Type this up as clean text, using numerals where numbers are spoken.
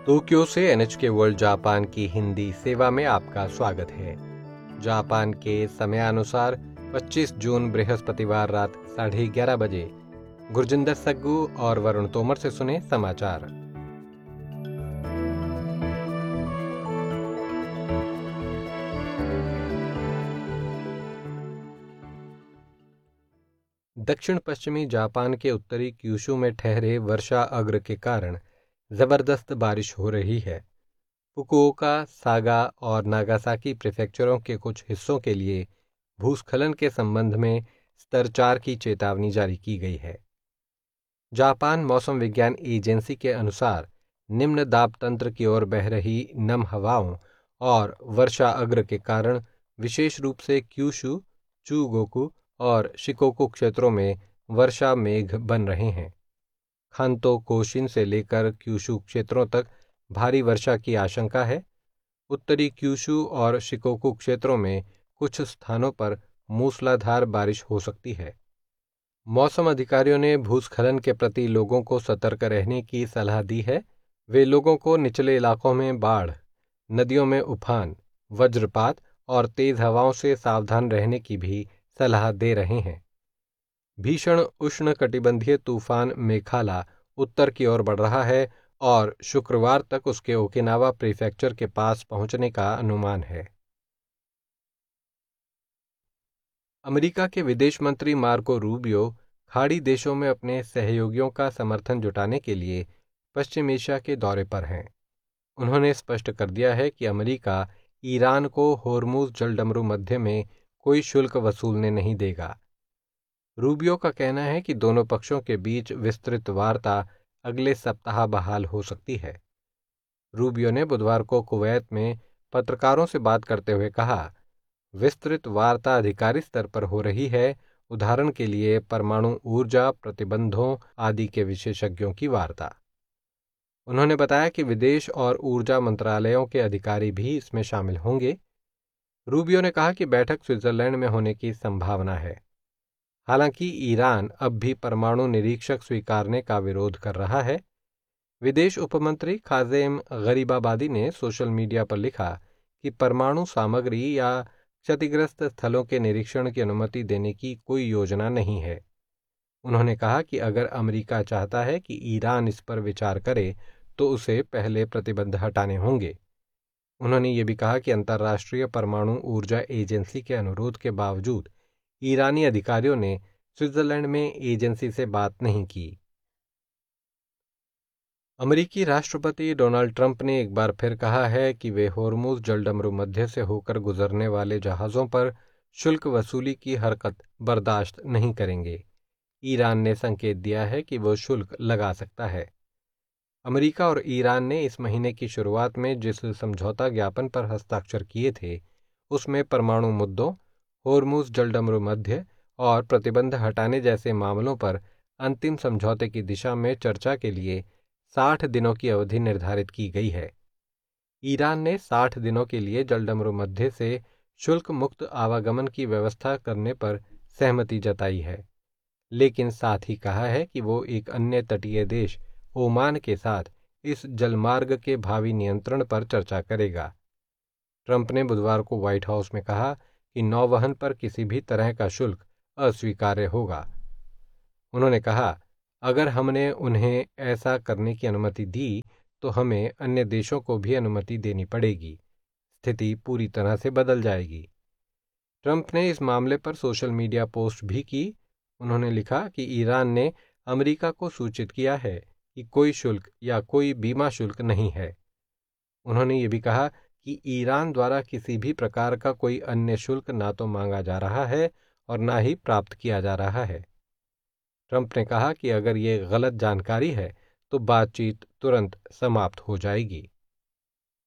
Tokyo से NHK world Japan की हिंदी सेवा में आपका स्वागत है। जापान के समयानुसार 25 जून बृहस्पतिवार रात 11:30 बजे गुरजिंदर सग्गू और वरुण तोमर से सुने समाचार। दक्षिण पश्चिमी जापान के उत्तरी क्यूशू में ठहरे वर्षा अग्र के कारण जबरदस्त बारिश हो रही है। फुकुओका, सागा और नागासाकी प्रीफेक्चरों के कुछ हिस्सों के लिए भूस्खलन के संबंध में स्तर 4 की चेतावनी जारी की गई है। जापान मौसम विज्ञान एजेंसी के अनुसार निम्न दाब तंत्र की ओर बह रही नम हवाओं और वर्षा अग्र के कारण विशेष रूप से क्यूशू, चूगोकू और शिकोकू क्षेत्रों में वर्षा मेघ बन रहे हैं। खांतो कोशिन से लेकर क्यूशू क्षेत्रों तक भारी वर्षा की आशंका है। उत्तरी क्यूशू और शिकोकू क्षेत्रों में कुछ स्थानों पर मूसलाधार बारिश हो सकती है। मौसम अधिकारियों ने भूस्खलन के प्रति लोगों को सतर्क रहने की सलाह दी है। वे लोगों को निचले इलाकों में बाढ़, नदियों में उफान, वज्रपात और तेज हवाओं से सावधान रहने की भी सलाह दे रहे हैं। भीषण उष्णकटिबंधीय तूफान मेखाला उत्तर की ओर बढ़ रहा है और शुक्रवार तक उसके ओकिनावा प्रीफेक्चर के पास पहुंचने का अनुमान है। अमेरिका के विदेश मंत्री मार्को रूबियो खाड़ी देशों में अपने सहयोगियों का समर्थन जुटाने के लिए पश्चिम एशिया के दौरे पर हैं। उन्होंने स्पष्ट कर दिया है कि अमेरिका ईरान को होर्मुज जलडमरू मध्य में कोई शुल्क वसूलने नहीं देगा। रूबियो का कहना है कि दोनों पक्षों के बीच विस्तृत वार्ता अगले सप्ताह बहाल हो सकती है। रूबियो ने बुधवार को कुवैत में पत्रकारों से बात करते हुए कहा, विस्तृत वार्ता अधिकारी स्तर पर हो रही है, उदाहरण के लिए परमाणु ऊर्जा प्रतिबंधों आदि के विशेषज्ञों की वार्ता। उन्होंने बताया कि विदेश और ऊर्जा मंत्रालयों के अधिकारी भी इसमें शामिल होंगे। रूबियो ने कहा कि बैठक स्विट्जरलैंड में होने की संभावना है। हालांकि ईरान अब भी परमाणु निरीक्षक स्वीकारने का विरोध कर रहा है। विदेश उपमंत्री खाजेम गरीबाबादी ने सोशल मीडिया पर लिखा कि परमाणु सामग्री या क्षतिग्रस्त स्थलों के निरीक्षण की अनुमति देने की कोई योजना नहीं है। उन्होंने कहा कि अगर अमेरिका चाहता है कि ईरान इस पर विचार करे तो उसे पहले प्रतिबंध हटाने होंगे। उन्होंने ये भी कहा कि अंतर्राष्ट्रीय परमाणु ऊर्जा एजेंसी के अनुरोध के बावजूद ईरानी अधिकारियों ने स्विट्जरलैंड में एजेंसी से बात नहीं की। अमेरिकी राष्ट्रपति डोनाल्ड ट्रंप ने एक बार फिर कहा है कि वे होर्मुज जलडमरू मध्य से होकर गुजरने वाले जहाज़ों पर शुल्क वसूली की हरकत बर्दाश्त नहीं करेंगे। ईरान ने संकेत दिया है कि वो शुल्क लगा सकता है। अमेरिका और ईरान ने इस महीने की शुरुआत में जिस समझौता ज्ञापन पर हस्ताक्षर किए थे उसमें परमाणु मुद्दों, होर्मुज जलडमरू मध्य और प्रतिबंध हटाने जैसे मामलों पर अंतिम समझौते की दिशा में चर्चा के लिए 60 दिनों की अवधि निर्धारित की गई है। ईरान ने 60 दिनों के लिए जलडमरू मध्य से शुल्क मुक्त आवागमन की व्यवस्था करने पर सहमति जताई है, लेकिन साथ ही कहा है कि वो एक अन्य तटीय देश ओमान के साथ इस जलमार्ग के भावी नियंत्रण पर चर्चा करेगा। ट्रंप ने बुधवार को व्हाइट हाउस में कहा कि नौवहन पर किसी भी तरह का शुल्क अस्वीकार्य होगा। उन्होंने कहा, अगर हमने उन्हें ऐसा करने की अनुमति दी तो हमें अन्य देशों को भी अनुमति देनी पड़ेगी। स्थिति पूरी तरह से बदल जाएगी। ट्रंप ने इस मामले पर सोशल मीडिया पोस्ट भी की। उन्होंने लिखा कि ईरान ने अमेरिका को सूचित किया है कि कोई शुल्क या कोई बीमा शुल्क नहीं है। उन्होंने ये भी कहा कि ईरान द्वारा किसी भी प्रकार का कोई अन्य शुल्क ना तो मांगा जा रहा है और ना ही प्राप्त किया जा रहा है। ट्रंप ने कहा कि अगर ये गलत जानकारी है तो बातचीत तुरंत समाप्त हो जाएगी।